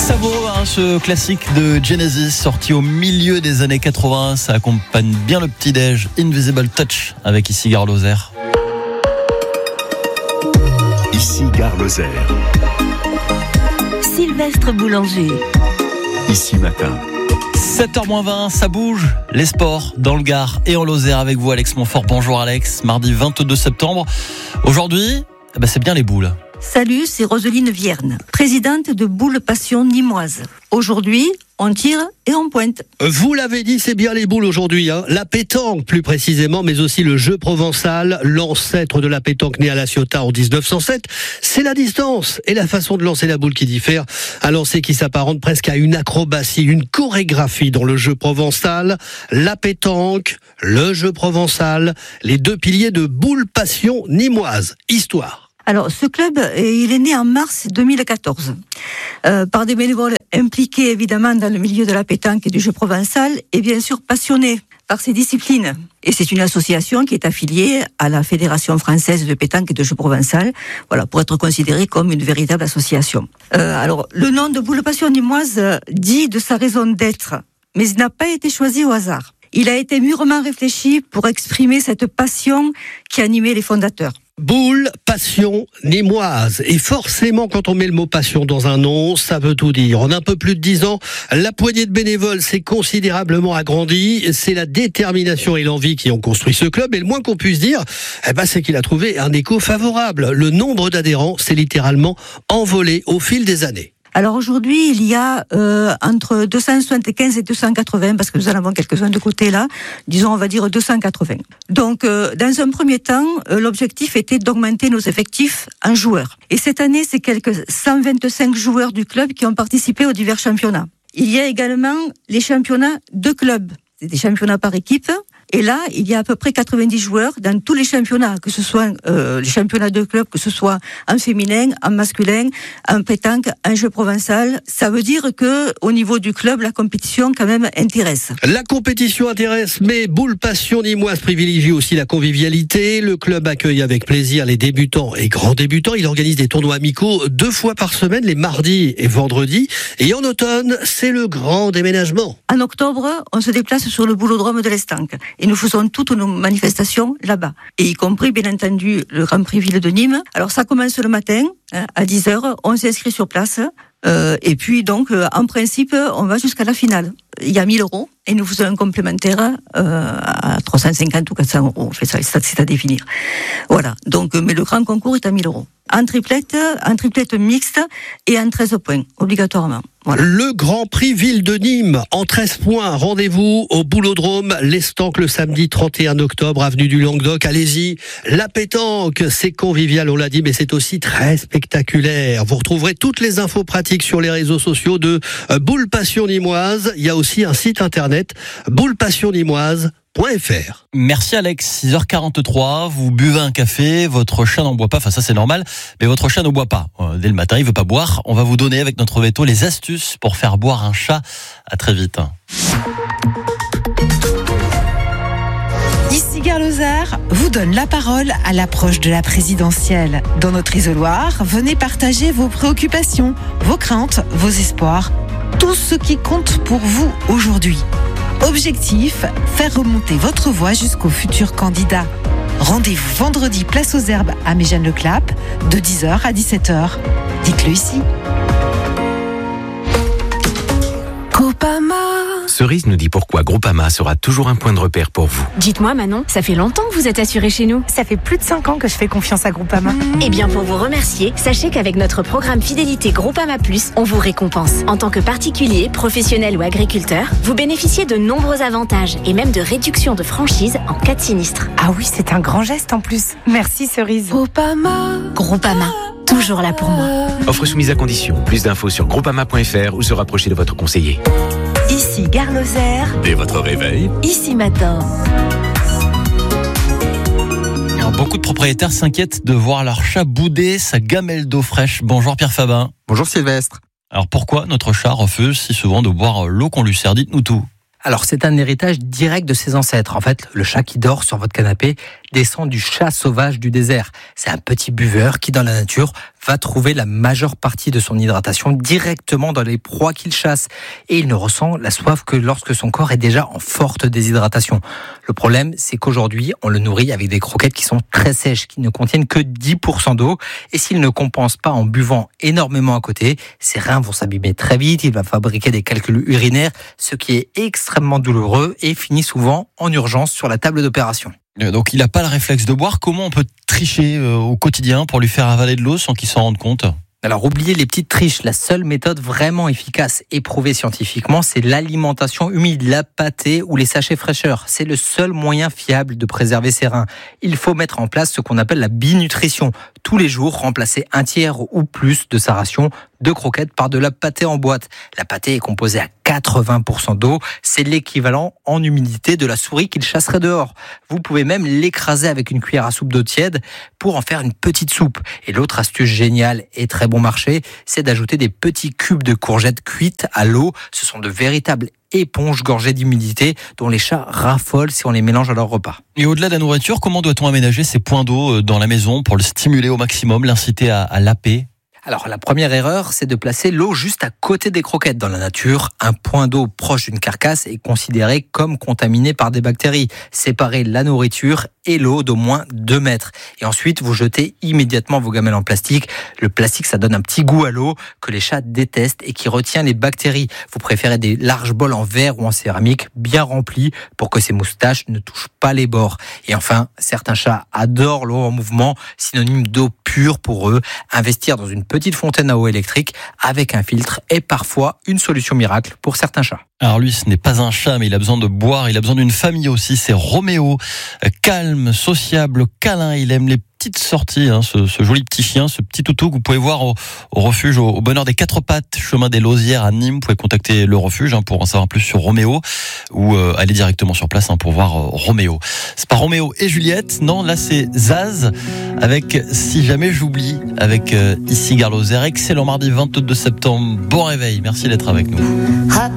Ça vaut ce classique de Genesis sorti au milieu des années 80. Ça accompagne bien le petit-déj. Invisible Touch avec ici Gare Lozère. Ici Gare Lozère. Sylvestre Boulanger. Ici Matin. 7h-20, ça bouge. Les sports dans le Gard et en Lozère avec vous, Alex Montfort. Bonjour Alex. Mardi 22 septembre. Aujourd'hui, c'est bien les boules. Salut, c'est Roseline Vierne, présidente de Boules Passion Nîmoise. Aujourd'hui, on tire et on pointe. Vous l'avez dit, c'est bien les boules aujourd'hui. La pétanque, plus précisément, mais aussi le jeu provençal, l'ancêtre de la pétanque née à La Ciotat en 1907. C'est la distance et la façon de lancer la boule qui diffère. Un lancer qui s'apparente presque à une acrobatie, une chorégraphie dans le jeu provençal. La pétanque, le jeu provençal, les deux piliers de Boules Passion Nîmoise. Histoire. Alors, ce club, il est né en mars 2014, par des bénévoles impliqués évidemment dans le milieu de la pétanque et du jeu provençal, et bien sûr passionnés par ces disciplines. Et c'est une association qui est affiliée à la Fédération française de pétanque et de jeu provençal, voilà, pour être considérée comme une véritable association. Alors, le nom de Boules Passion Nîmoise dit de sa raison d'être, mais il n'a pas été choisi au hasard. Il a été mûrement réfléchi pour exprimer cette passion qui animait les fondateurs. Boules Passion Nîmoise. Et forcément, quand on met le mot passion dans un nom, ça veut tout dire. En un peu plus de 10 ans, la poignée de bénévoles s'est considérablement agrandie. C'est la détermination et l'envie qui ont construit ce club. Et le moins qu'on puisse dire, c'est qu'il a trouvé un écho favorable. Le nombre d'adhérents s'est littéralement envolé au fil des années. Alors aujourd'hui, il y a entre 275 et 280, parce que nous en avons quelques-uns de côté là, disons on va dire 280. Donc dans un premier temps, l'objectif était d'augmenter nos effectifs en joueurs. Et cette année, c'est quelques 125 joueurs du club qui ont participé aux divers championnats. Il y a également les championnats de clubs, c'est des championnats par équipe. Et là, il y a à peu près 90 joueurs dans tous les championnats, que ce soit les championnats de club, que ce soit en féminin, en masculin, en pétanque, en jeu provençal. Ça veut dire que au niveau du club, la compétition quand même intéresse. La compétition intéresse, mais Boules Passion Nîmoise privilégie aussi la convivialité. Le club accueille avec plaisir les débutants et grands débutants. Il organise des tournois amicaux 2 fois par semaine, les mardis et vendredis. Et en automne, c'est le grand déménagement. En octobre, on se déplace sur le boulodrome de l'Estanque. Et nous faisons toutes nos manifestations là-bas. Et y compris, bien entendu, le Grand Prix Ville de Nîmes. Alors, ça commence le matin, à 10h. On s'inscrit sur place. Et puis, donc, en principe, on va jusqu'à la finale. Il y a 1 000 €. Et nous faisons un complémentaire à 350 ou 400 €. C'est à définir. Voilà. Donc, mais le grand concours est à 1 000 €. En triplette mixte et en 13 points, obligatoirement. Voilà. Le Grand Prix Ville de Nîmes, en 13 points. Rendez-vous au Boulodrome, l'Estanque, le samedi 31 octobre, avenue du Languedoc. Allez-y. La pétanque, c'est convivial, on l'a dit, mais c'est aussi très spectaculaire. Vous retrouverez toutes les infos pratiques sur les réseaux sociaux de Boules Passion Nîmoise. Il y a aussi un site internet, boulepassionnimoise.fr. Merci Alex, 6h43, vous buvez un café, votre chat n'en boit pas, ça c'est normal, mais votre chat ne boit pas. Dès le matin, il veut pas boire. On va vous donner avec notre veto les astuces pour faire boire un chat. À très vite. Ici Gare Lozère vous donne la parole à l'approche de la présidentielle. Dans notre isoloir, venez partager vos préoccupations, vos craintes, vos espoirs, tout ce qui compte pour vous aujourd'hui. Objectif, faire remonter votre voix jusqu'au futur candidat. Rendez-vous vendredi place aux Herbes à Méjeanne-le-Clap de 10h à 17h. Dites-le ici. Groupama. Cerise nous dit pourquoi Groupama sera toujours un point de repère pour vous. Dites-moi Manon, ça fait longtemps que vous êtes assurée chez nous. Ça fait plus de 5 ans que je fais confiance à Groupama. Eh bien pour vous remercier, sachez qu'avec notre programme Fidélité Groupama Plus, on vous récompense. En tant que particulier, professionnel ou agriculteur, vous bénéficiez de nombreux avantages et même de réductions de franchise en cas de sinistre. Ah oui, c'est un grand geste en plus. Merci Cerise. Groupama, toujours là pour moi. Offre soumise à condition. Plus d'infos sur groupama.fr ou se rapprocher de votre conseiller. Ici Gare Lozère. Dès votre réveil, Ici Matin. Alors, beaucoup de propriétaires s'inquiètent de voir leur chat bouder sa gamelle d'eau fraîche. Bonjour Pierre Fabin. Bonjour Sylvestre. Alors pourquoi notre chat refuse si souvent de boire l'eau qu'on lui sert? Dites-nous tout. Alors c'est un héritage direct de ses ancêtres. En fait, le chat qui dort sur votre canapé descend du chat sauvage du désert. C'est un petit buveur qui, dans la nature, va trouver la majeure partie de son hydratation directement dans les proies qu'il chasse. Et il ne ressent la soif que lorsque son corps est déjà en forte déshydratation. Le problème, c'est qu'aujourd'hui, on le nourrit avec des croquettes qui sont très sèches, qui ne contiennent que 10% d'eau. Et s'il ne compense pas en buvant énormément à côté, ses reins vont s'abîmer très vite, il va fabriquer des calculs urinaires, ce qui est extrêmement douloureux et finit souvent en urgence sur la table d'opération. Donc il n'a pas le réflexe de boire. Comment on peut tricher au quotidien pour lui faire avaler de l'eau sans qu'il s'en rende compte ? Alors, oubliez les petites triches. La seule méthode vraiment efficace et prouvée scientifiquement, c'est l'alimentation humide, la pâtée ou les sachets fraîcheur. C'est le seul moyen fiable de préserver ses reins. Il faut mettre en place ce qu'on appelle la binutrition. Tous les jours, remplacer un tiers ou plus de sa ration de croquettes par de la pâtée en boîte. La pâtée est composée à 80% d'eau. C'est l'équivalent en humidité de la souris qu'il chasserait dehors. Vous pouvez même l'écraser avec une cuillère à soupe d'eau tiède pour en faire une petite soupe. Et l'autre astuce géniale et très bon marché, c'est d'ajouter des petits cubes de courgettes cuites à l'eau. Ce sont de véritables éponges gorgées d'humidité dont les chats raffolent si on les mélange à leur repas. Et au-delà de la nourriture, comment doit-on aménager ces points d'eau dans la maison pour le stimuler au maximum, l'inciter à laper ? Alors, la première erreur, c'est de placer l'eau juste à côté des croquettes. Dans la nature, un point d'eau proche d'une carcasse est considéré comme contaminé par des bactéries. Séparez la nourriture et l'eau d'au moins 2 mètres. Et ensuite, vous jetez immédiatement vos gamelles en plastique. Le plastique, ça donne un petit goût à l'eau que les chats détestent et qui retient les bactéries. Vous préférez des larges bols en verre ou en céramique bien remplis pour que ces moustaches ne touchent pas les bords. Et enfin, certains chats adorent l'eau en mouvement, synonyme d'eau pure pour eux. Investir dans une petite fontaine à eau électrique avec un filtre est parfois une solution miracle pour certains chats. Alors lui, ce n'est pas un chat, mais il a besoin de boire, il a besoin d'une famille aussi. C'est Roméo, calme, sociable, câlin. Il aime les petites sorties, ce joli petit chien, ce petit toutou que vous pouvez voir au refuge au Bonheur des 4 Pattes, chemin des Lausières à Nîmes. Vous pouvez contacter le refuge pour en savoir plus sur Roméo ou aller directement sur place pour voir Roméo. C'est pas Roméo et Juliette, non, là c'est Zaz avec Si jamais j'oublie, avec ici Gare Lozère. Excellent mardi 22 septembre, bon réveil, merci d'être avec nous.